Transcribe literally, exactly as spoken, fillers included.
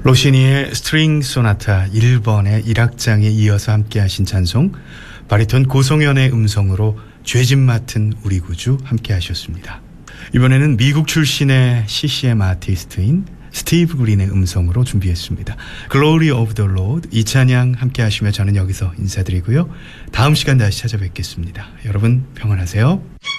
로시니의 스트링 소나타 일 번의 일 악장에 이어서 함께 하신 찬송, 바리톤 고송현의 음성으로 죄짐 맡은 우리 구주 함께 하셨습니다. 이번에는 미국 출신의 씨씨엠 아티스트인 스티브 그린의 음성으로 준비했습니다. Glory of the Lord, 이 찬양 함께 하시며 저는 여기서 인사드리고요. 다음 시간 다시 찾아뵙겠습니다. 여러분 평안하세요.